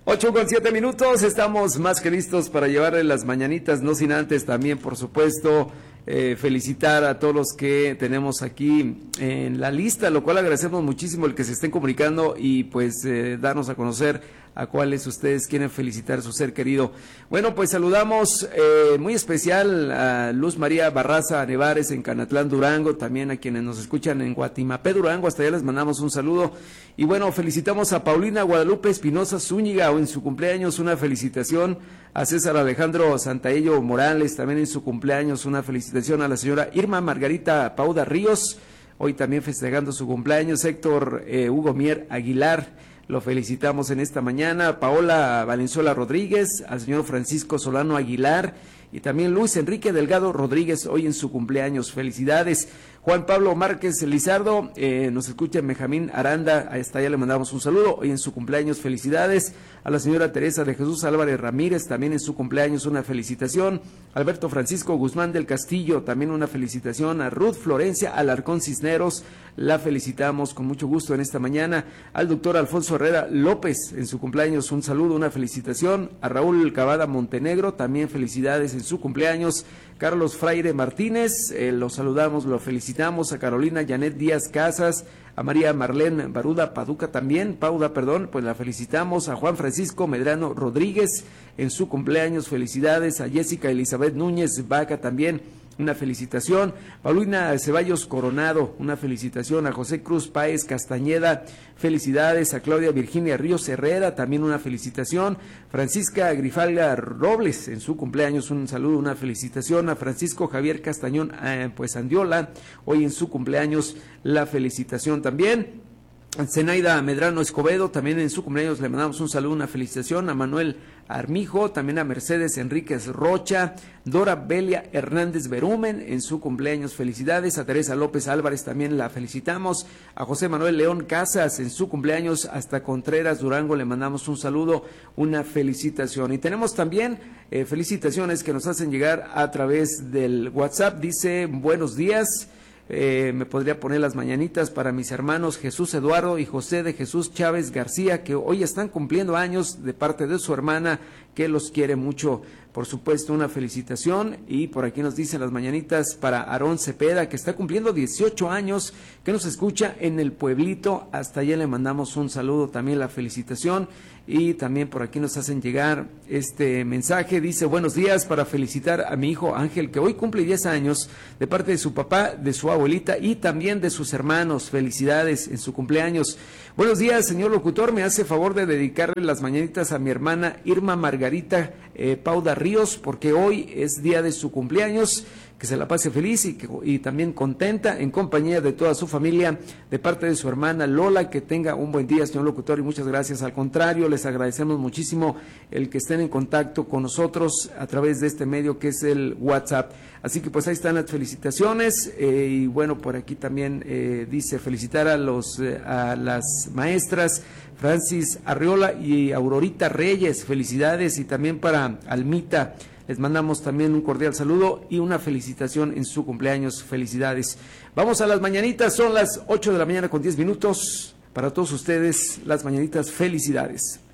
8:07, estamos más que listos para llevarle las mañanitas, no sin antes también, por supuesto, felicitar a todos los que tenemos aquí en la lista, lo cual agradecemos muchísimo el que se estén comunicando y pues darnos a conocer a cuáles ustedes quieren felicitar a su ser querido. Bueno, pues saludamos muy especial a Luz María Barraza Nevares en Canatlán, Durango, también a quienes nos escuchan en Guatimapé, Durango, hasta allá les mandamos un saludo. Y bueno, felicitamos a Paulina Guadalupe Espinosa Zúñiga en su cumpleaños, una felicitación. A César Alejandro Santaello Morales, también en su cumpleaños, una felicitación. A la señora Irma Margarita Pauda Ríos, hoy también festejando su cumpleaños. Héctor Hugo Mier Aguilar, lo felicitamos en esta mañana. Paola Valenzuela Rodríguez, al señor Francisco Solano Aguilar y también Luis Enrique Delgado Rodríguez, hoy en su cumpleaños. Felicidades. Juan Pablo Márquez Lizardo, nos escucha Benjamín Aranda, hasta allá le mandamos un saludo, hoy en su cumpleaños, felicidades. A la señora Teresa de Jesús Álvarez Ramírez, también en su cumpleaños, una felicitación. Alberto Francisco Guzmán del Castillo, también una felicitación. A Ruth Florencia Alarcón Cisneros, la felicitamos con mucho gusto en esta mañana. Al doctor Alfonso Herrera López, en su cumpleaños, un saludo, una felicitación. A Raúl Cavada Montenegro, también felicidades en su cumpleaños. Carlos Fraire Martínez, lo saludamos, lo felicitamos. A Carolina Janet Díaz Casas, a María Marlene Baruda Paduca también, pues la felicitamos. A Juan Francisco Medrano Rodríguez, en su cumpleaños, felicidades. A Jessica Elizabeth Núñez Vaca también, una felicitación. Paulina Ceballos Coronado, una felicitación. A José Cruz Páez Castañeda, felicidades. A Claudia Virginia Ríos Herrera, también una felicitación. Francisca Grifalga Robles, en su cumpleaños, un saludo, una felicitación. A Francisco Javier Castañón Andiola, hoy en su cumpleaños, la felicitación también. A Zenaida Medrano Escobedo, también en su cumpleaños le mandamos un saludo, una felicitación. A Manuel Armijo, también a Mercedes Enríquez Rocha. Dora Belia Hernández Berumen, en su cumpleaños, felicidades. A Teresa López Álvarez también la felicitamos. A José Manuel León Casas, en su cumpleaños, hasta Contreras Durango le mandamos un saludo, una felicitación. Y tenemos también felicitaciones que nos hacen llegar a través del WhatsApp. Dice, buenos días. Me podría poner las mañanitas para mis hermanos Jesús Eduardo y José de Jesús Chávez García, que hoy están cumpliendo años, de parte de su hermana, que los quiere mucho. Por supuesto, una felicitación. Y por aquí nos dicen las mañanitas para Aarón Cepeda, que está cumpliendo 18 años, que nos escucha en el pueblito. Hasta allá le mandamos un saludo, también la felicitación. Y también por aquí nos hacen llegar este mensaje. Dice, buenos días, para felicitar a mi hijo Ángel, que hoy cumple 10 años, de parte de su papá, de su abuelita y también de sus hermanos. Felicidades en su cumpleaños. Buenos días, señor locutor, me hace favor de dedicarle las mañanitas a mi hermana Irma Margarita Pauda Ríos, porque hoy es día de su cumpleaños. Que se la pase feliz y también contenta en compañía de toda su familia, de parte de su hermana Lola. Que tenga un buen día, señor locutor, y muchas gracias. Al contrario, les agradecemos muchísimo el que estén en contacto con nosotros a través de este medio que es el WhatsApp. Así que pues ahí están las felicitaciones. Y bueno, por aquí también dice felicitar a las maestras Francis Arriola y Aurorita Reyes, felicidades. Y también para Almita, les mandamos también un cordial saludo y una felicitación en su cumpleaños. Felicidades. Vamos a las mañanitas, son las 8:10 a.m. Para todos ustedes, las mañanitas, felicidades.